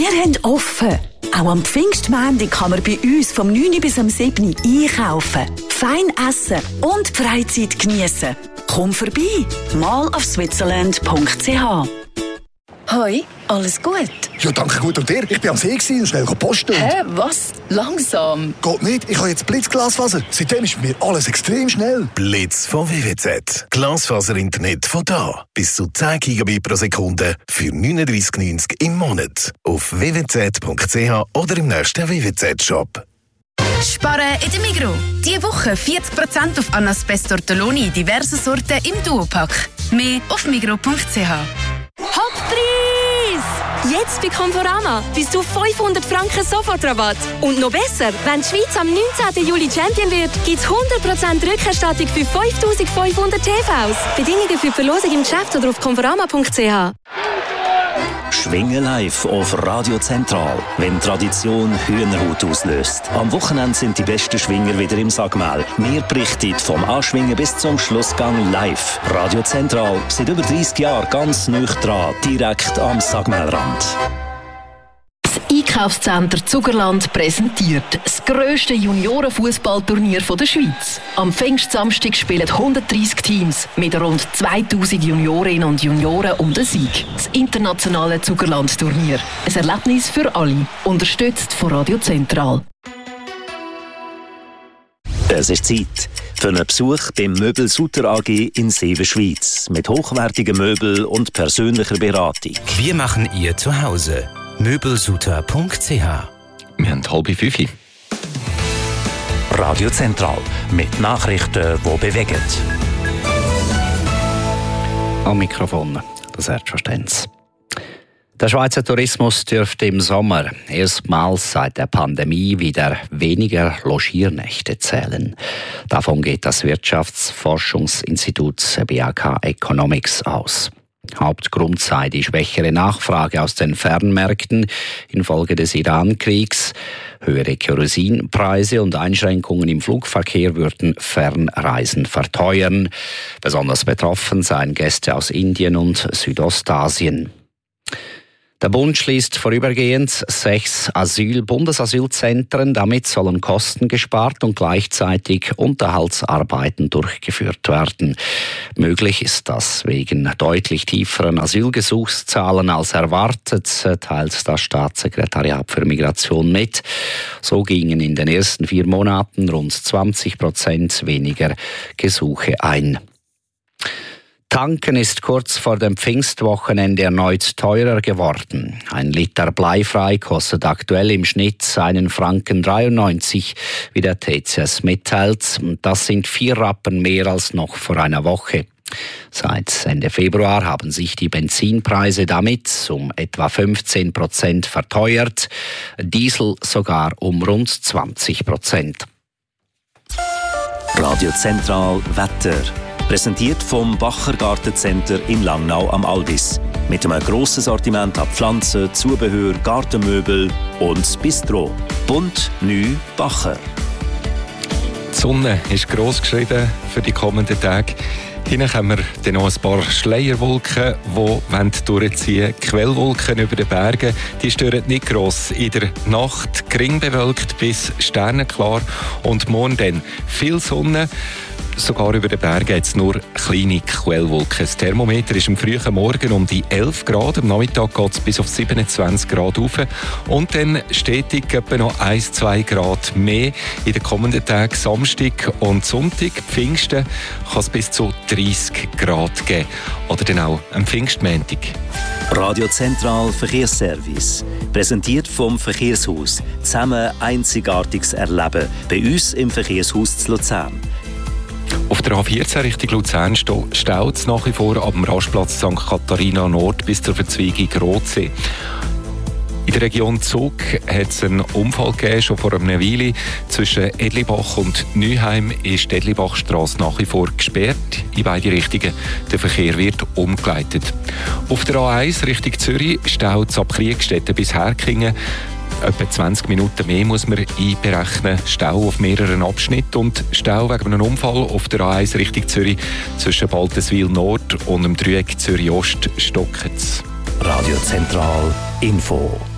Wir haben offen. Auch am Pfingstmontag kann man bei uns vom 9 bis am 7 einkaufen, fein essen und die Freizeit geniessen. Komm vorbei, mal auf switzerland.ch. Hoi, alles gut? Ja, danke gut. Und dir? Ich bin am See und schnell posten. Hä, was? Langsam? Geht nicht, ich habe jetzt Blitzglasfaser. Seitdem ist mir alles extrem schnell. Blitz von WWZ. Glasfaser-Internet von da. Bis zu 10 Gigabit pro Sekunde für 39,90 im Monat. Auf www.zwz.ch oder im nächsten WWZ-Shop. Sparen in der Migros. Diese Woche 40% auf Anaspeis Tortelloni in diversen Sorten im Duopack. Mehr auf migros.ch. Hochpreis! Jetzt bei Conforama bis zu 500 Franken Sofortrabatt. Und noch besser, wenn die Schweiz am 19. Juli Champion wird, gibt es 100% Rückerstattung für 5500 TVs. Bedingungen für die Verlosung im Geschäft oder auf conforama.ch. Schwingen live auf Radio Zentral, wenn Tradition Hühnerhaut auslöst. Am Wochenende sind die besten Schwinger wieder im Sagmel. Wir berichten vom Anschwingen bis zum Schlussgang live. Radio Zentral, seit über 30 Jahren ganz nah dran, direkt am Sagmelrand. Das Einkaufscenter Zugerland präsentiert das grösste Juniorenfußballturnier der Schweiz. Am Pfingstsamstag spielen 130 Teams mit rund 2000 Juniorinnen und Junioren um den Sieg. Das internationale Zugerland-Turnier. Ein Erlebnis für alle. Unterstützt von Radio Zentral. Es ist Zeit für einen Besuch beim Möbel Sutter AG in Seewen, Schweiz. Mit hochwertigen Möbeln und persönlicher Beratung. Wir machen ihr zu Hause. Möbelsutter.ch. Wir haben 4:30. Radio Zentral mit Nachrichten, die bewegen. Am Mikrofon, das Erdverständnis. Der Schweizer Tourismus dürfte im Sommer erstmals seit der Pandemie wieder weniger Logiernächte zählen. Davon geht das Wirtschaftsforschungsinstitut BAK Economics aus. Hauptgrund sei die schwächere Nachfrage aus den Fernmärkten infolge des Iran-Kriegs. Höhere Kerosinpreise und Einschränkungen im Flugverkehr würden Fernreisen verteuern. Besonders betroffen seien Gäste aus Indien und Südostasien. Der Bund schließt vorübergehend 6 Bundesasylzentren. Damit sollen Kosten gespart und gleichzeitig Unterhaltsarbeiten durchgeführt werden. Möglich ist das wegen deutlich tieferen Asylgesuchszahlen als erwartet, teilt das Staatssekretariat für Migration mit. So gingen in den ersten 4 Monaten rund 20% weniger Gesuche ein. Tanken ist kurz vor dem Pfingstwochenende erneut teurer geworden. 1 Liter bleifrei kostet aktuell im Schnitt 1,93 Franken, wie der TCS mitteilt. Das sind 4 Rappen mehr als noch vor einer Woche. Seit Ende Februar haben sich die Benzinpreise damit um etwa 15% verteuert, Diesel sogar um rund 20%. Radio Zentral Wetter. Präsentiert vom Bacher Gartencenter in Langnau am Albis. Mit einem grossen Sortiment an Pflanzen, Zubehör, Gartenmöbel und Bistro. Bunt, neu, Bacher. Die Sonne ist gross geschrieben für die kommenden Tage. Hinten haben wir dann noch ein paar Schleierwolken, die durchziehen wollen. Quellwolken über den Bergen, die stören nicht gross. In der Nacht gering bewölkt bis sternenklar und morgen dann viel Sonne. Sogar über den Bergen jetzt nur kleine Quellwolken. Das Thermometer ist am frühen Morgen um die 11 Grad. Am Nachmittag geht es bis auf 27 Grad rauf. Und dann stetig etwa noch 1-2 Grad mehr. In den kommenden Tagen Samstag und Sonntag, Pfingsten, kann es bis zu 30 Grad geben. Oder dann auch am Pfingstmontag. Radio Zentral Verkehrsservice. Präsentiert vom Verkehrshaus. Zusammen einzigartiges Erleben. Bei uns im Verkehrshaus zu Luzern. Auf der A14 Richtung Luzern staut es nach wie vor ab dem Rastplatz St. Katharina Nord bis zur Verzweigung Rotsee. In der Region Zug hat es einen Unfall gegeben, schon vor einer Weile. Zwischen Edlibach und Neuheim ist die Edlibachstrasse nach wie vor gesperrt. In beide Richtungen. Der Verkehr wird umgeleitet. Auf der A1 Richtung Zürich staut es ab Kriegstetten bis Herkingen. Etwa 20 Minuten mehr muss man einberechnen. Stau auf mehreren Abschnitten und Stau wegen einem Unfall auf der A1 Richtung Zürich zwischen Baltenswil Nord und dem Dreieck Zürich Ost stockt. Radio Zentral Info.